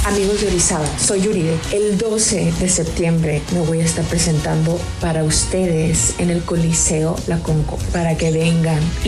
Amigos de Orizaba, soy Yuride. El 12 de septiembre me voy a estar presentando para ustedes en el Coliseo La Conco, para que vengan